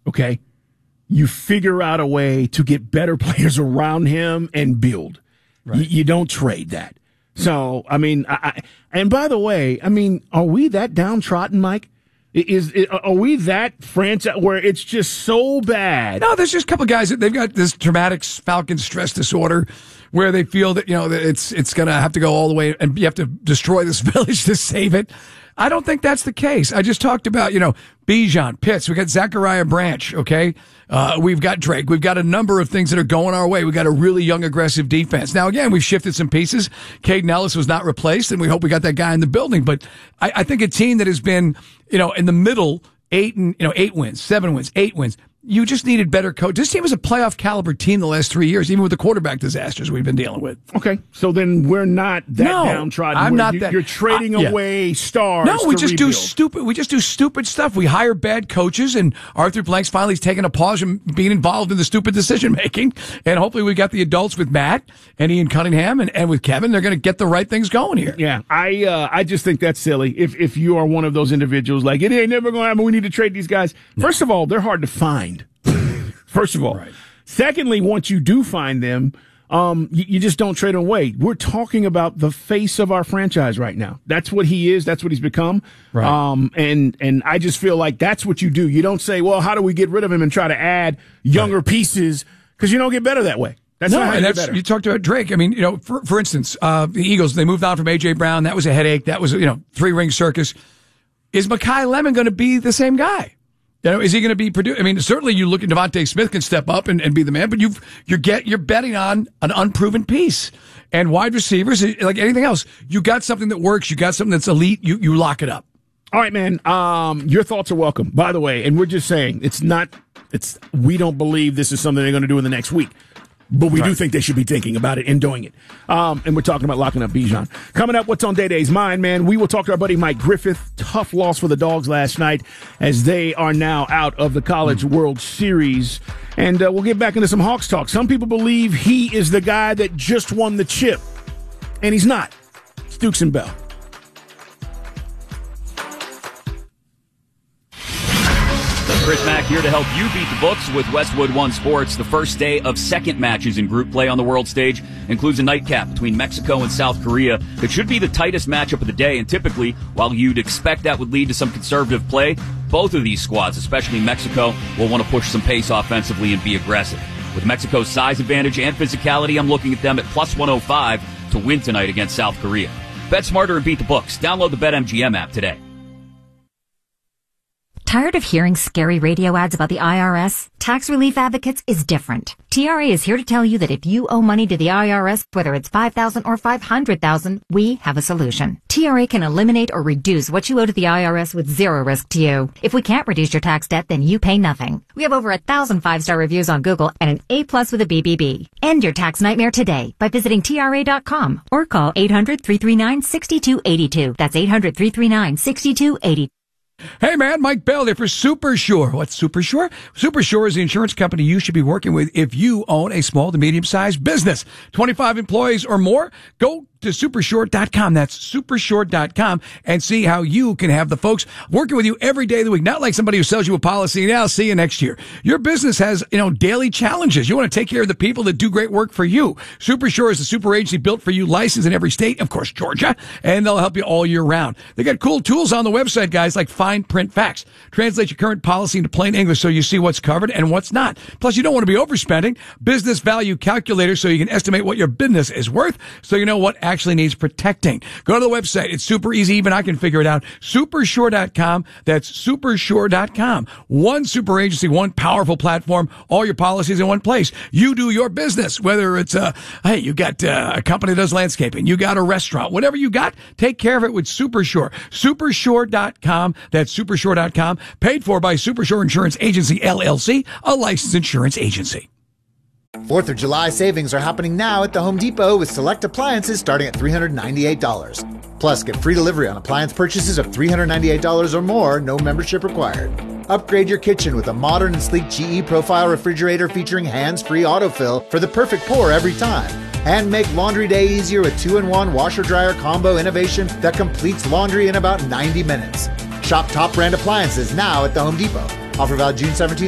okay, you figure out a way to get better players around him and build. Right. You don't trade that. So, I mean, and by the way, I mean, are we that downtrodden, Mike? Are we that franchise where it's just so bad? No, there's just a couple of guys that they've got this traumatic Falcon stress disorder where they feel that, that it's going to have to go all the way and you have to destroy this village to save it. I don't think that's the case. I just talked about, Bijan, Pitts. We got Zachariah Branch. Okay. We've got Drake. We've got a number of things that are going our way. We've got a really young, aggressive defense. Now, again, we've shifted some pieces. Caden Ellis was not replaced, and we hope we got that guy in the building. But I think a team that has been, in the middle, 8 wins, 7 wins, 8 wins. You just needed better coach. This team was a playoff caliber team the last 3 years, even with the quarterback disasters we've been dealing with. Okay, so then we're not that downtrodden. I'm not that. You're trading away stars. No, we just rebuild. do stupid. We just do stupid stuff. We hire bad coaches, and Arthur Blank's finally taken a pause from being involved in the stupid decision making. And hopefully, we got the adults with Matt and Ian Cunningham and with Kevin. They're going to get the right things going here. Yeah, I just think that's silly. If you are one of those individuals, like it ain't never going to happen, we need to trade these guys. No. First of all, they're hard to find. First of all. Right. Secondly, once you do find them, you just don't trade them away. We're talking about the face of our franchise right now. That's what he is. That's what he's become. Right. And I just feel like that's what you do. You don't say, well, how do we get rid of him and try to add younger pieces? Because you don't get better that way. That's not how you get better. You talked about Drake. I mean, for instance, the Eagles, they moved on from A.J. Brown. That was a headache. That was, 3-ring circus. Is Mekhi Lemon going to be the same guy? Is he going to be produced? I mean, certainly you look at Devontae Smith can step up and be the man, but you're betting on an unproven piece. And wide receivers, like anything else, you got something that works, you got something that's elite, you lock it up. All right, man. Your thoughts are welcome, by the way. And we're just saying we don't believe this is something they're going to do in the next week. But we do think they should be thinking about it and doing it. And we're talking about locking up Bijan. Coming up, what's on Day Day's mind, man? We will talk to our buddy Mike Griffith. Tough loss for the Dogs last night as they are now out of the College World Series. And we'll get back into some Hawks talk. Some people believe he is the guy that just won the chip. And he's not. It's Dukes and Bell. Chris Mack here to help you beat the books with Westwood One Sports. The first day of second matches in group play on the world stage includes a nightcap between Mexico and South Korea. It should be the tightest matchup of the day, and typically, while you'd expect that would lead to some conservative play, both of these squads, especially Mexico, will want to push some pace offensively and be aggressive. With Mexico's size advantage and physicality, I'm looking at them at plus 105 to win tonight against South Korea. Bet smarter and beat the books. Download the BetMGM app today. Tired of hearing scary radio ads about the IRS? Tax Relief Advocates is different. TRA is here to tell you that if you owe money to the IRS, whether it's $5,000 or $500,000, we have a solution. TRA can eliminate or reduce what you owe to the IRS with zero risk to you. If we can't reduce your tax debt, then you pay nothing. We have over 1,000 5-star reviews on Google and an A+ with a BBB. End your tax nightmare today by visiting TRA.com or call 800-339-6282. That's 800-339-6282. Hey, man, Mike Bell there for Super Sure. What's Super Sure? Super Sure is the insurance company you should be working with if you own a small to medium-sized business. 25 employees or more? Go to supersure.com. That's supersure.com and see how you can have the folks working with you every day of the week. Not like somebody who sells you a policy and I'll see you next year. Your business has, daily challenges. You want to take care of the people that do great work for you. Supersure is a super agency built for you, licensed in every state, of course, Georgia, and they'll help you all year round. They got cool tools on the website, guys, like fine print facts. Translate your current policy into plain English so you see what's covered and what's not. Plus, you don't want to be overspending. Business value calculator so you can estimate what your business is worth so you know what actually needs protecting. Go to the website. It's super easy. Even I can figure it out. Supersure.com. That's supersure.com. One super agency, one powerful platform, all your policies in one place. You do your business, whether it's you got a company that does landscaping, you got a restaurant, whatever you got, take care of it with Supersure. Supersure.com. That's supersure.com. Paid for by Supersure Insurance Agency, LLC, a licensed insurance agency. 4th of July savings are happening now at the Home Depot with select appliances starting at $398. Plus, get free delivery on appliance purchases of $398 or more, no membership required. Upgrade your kitchen with a modern and sleek GE Profile refrigerator featuring hands-free autofill for the perfect pour every time. And make laundry day easier with 2-in-1 washer-dryer combo innovation that completes laundry in about 90 minutes. Shop top brand appliances now at the Home Depot. Offer valid June 17th